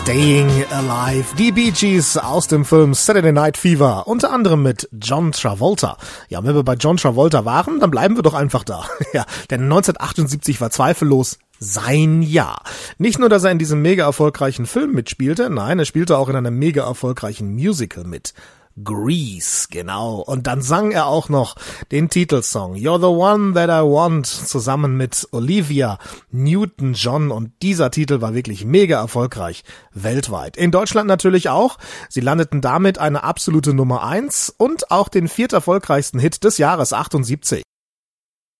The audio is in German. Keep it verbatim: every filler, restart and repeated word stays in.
Staying Alive, die Bee Gees aus dem Film Saturday Night Fever, unter anderem mit John Travolta. Ja, und wenn wir bei John Travolta waren, dann bleiben wir doch einfach da. Ja, denn neunzehnhundertachtundsiebzig war zweifellos sein Jahr. Nicht nur, dass er in diesem mega erfolgreichen Film mitspielte, nein, er spielte auch in einem mega erfolgreichen Musical mit. Grease, genau. Und dann sang er auch noch den Titelsong You're the One That I Want zusammen mit Olivia Newton-John, und dieser Titel war wirklich mega erfolgreich weltweit. In Deutschland natürlich auch. Sie landeten damit eine absolute Nummer eins und auch den vierterfolgreichsten Hit des Jahres achtundsiebzig.